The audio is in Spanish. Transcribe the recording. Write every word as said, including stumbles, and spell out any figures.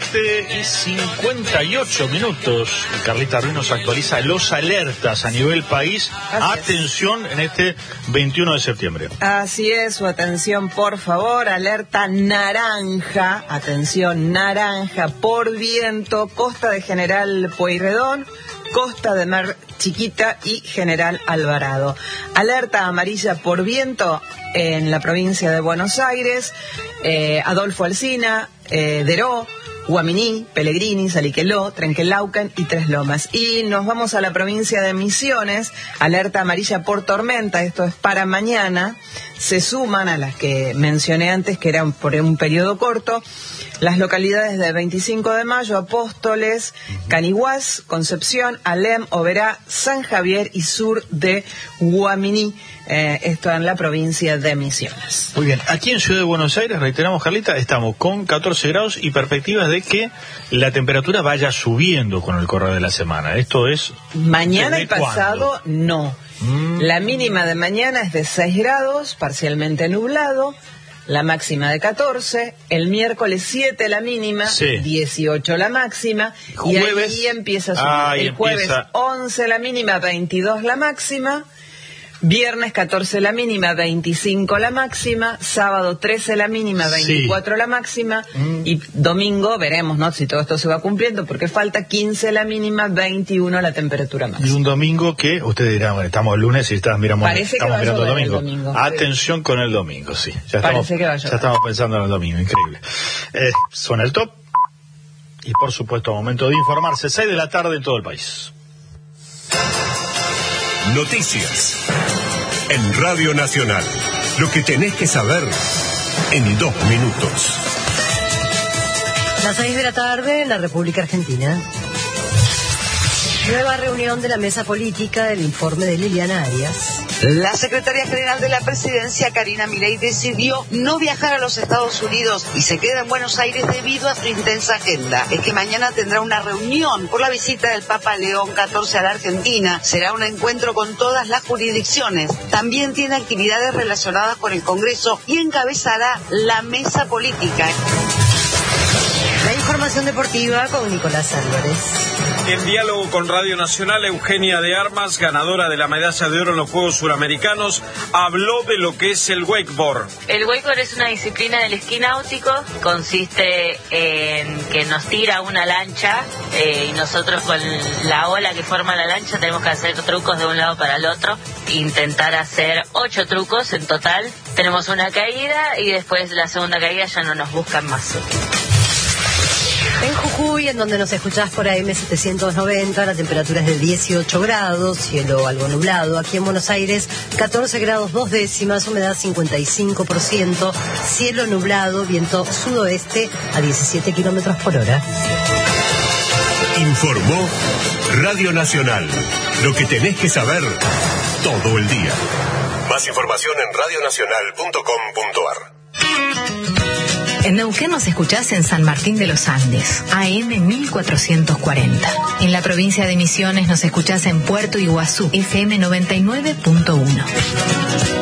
siete y cincuenta y ocho minutos. Carlita Ruiz nos actualiza los alertas a nivel país. Así atención es. En este veintiuno de septiembre. Así es, su atención por favor. Alerta naranja, atención naranja por viento, costa de General Pueyrredón, Costa de Mar Chiquita y General Alvarado. Alerta amarilla por viento en la provincia de Buenos Aires, eh, Adolfo Alsina, eh, Deró, Guaminí, Pellegrini, Saliqueló, Trenquelauquen y Tres Lomas. Y nos vamos a la provincia de Misiones, alerta amarilla por tormenta, esto es para mañana. Se suman a las que mencioné antes, que eran por un periodo corto, las localidades de veinticinco de mayo, Apóstoles, Caniguás, Concepción, Alem, Oberá, San Javier y sur de Guaminí. Eh, esto en la provincia de Misiones. Muy bien, aquí en Ciudad de Buenos Aires, reiteramos, Carlita, estamos con catorce grados y perspectivas de que la temperatura vaya subiendo con el correr de la semana. Esto es... Mañana y pasado, no. Mm. La mínima de mañana es de seis grados, parcialmente nublado. La máxima de catorce, el miércoles siete la mínima, sí. dieciocho la máxima, jueves, y ahí empieza a subir. Ah, el jueves empieza... once la mínima, veintidós la máxima, viernes catorce la mínima, veinticinco la máxima, sábado trece la mínima, veinticuatro sí. la máxima, mm. y domingo veremos, ¿no?, si todo esto se va cumpliendo, porque falta quince la mínima, veintiuno la temperatura máxima. Y un domingo que, ustedes dirán, bueno, estamos el lunes y estamos, miramos, Parece estamos que mirando el domingo. el domingo. Atención sí. con el domingo, sí. Ya estamos, Parece que va a ya estamos pensando en el domingo, increíble. Eh, suena el top y por supuesto momento de informarse, seis de la tarde en todo el país. Noticias en Radio Nacional. Lo que tenés que saber en dos minutos. Las seis de la tarde en la República Argentina. Nueva reunión de la mesa política, el informe de Liliana Arias. La secretaria general de la presidencia, Karina Milei, decidió no viajar a los Estados Unidos y se queda en Buenos Aires debido a su intensa agenda. Es que mañana tendrá una reunión por la visita del Papa León catorce a la Argentina. Será un encuentro con todas las jurisdicciones. También tiene actividades relacionadas con el Congreso y encabezará la mesa política. La información deportiva con Nicolás Álvarez. En diálogo con Radio Nacional, Eugenia de Armas, ganadora de la medalla de oro en los Juegos Suramericanos, habló de lo que es el wakeboard. El wakeboard es una disciplina del esquí náutico, consiste en que nos tira una lancha eh, y nosotros con la ola que forma la lancha tenemos que hacer trucos de un lado para el otro, intentar hacer ocho trucos en total. Tenemos una caída y después la segunda caída ya no nos buscan más. En Jujuy, en donde nos escuchás por A M setecientos noventa, la temperatura es de dieciocho grados, cielo algo nublado. Aquí en Buenos Aires, catorce grados dos décimas, humedad cincuenta y cinco por ciento, cielo nublado, viento sudoeste a diecisiete kilómetros por hora. Informó Radio Nacional. Lo que tenés que saber todo el día. Más información en radio nacional punto com punto a r. En Neuquén nos escuchás en San Martín de los Andes, A M mil cuatrocientos cuarenta. En la provincia de Misiones nos escuchás en Puerto Iguazú, F M noventa y nueve punto uno.